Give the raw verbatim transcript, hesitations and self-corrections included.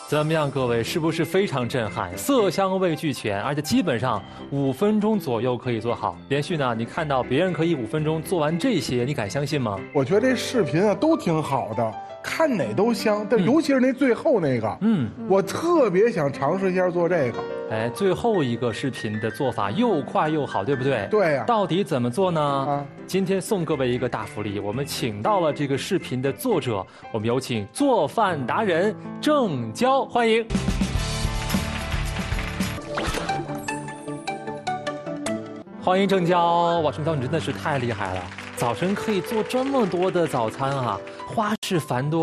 怎么样，各位，是不是非常震撼？色香味俱全，而且基本上五分钟左右可以做好。连续呢，你看到别人可以五分钟做完这些，你敢相信吗？ 我觉得这视频啊都挺好的，看哪都香，但尤其是那最后那个，嗯，我特别想尝试一下做这个。 哎，最后一个视频的做法又快又好，对不对？ 对呀、啊。 到底怎么做呢？ 啊， 今天送各位一个大福利，我们请到了这个视频的作者，我们有请做饭达人郑娇，欢迎。欢迎郑娇，哇，郑娇你真的是太厉害了，早晨可以做这么多的早餐啊，花式繁多。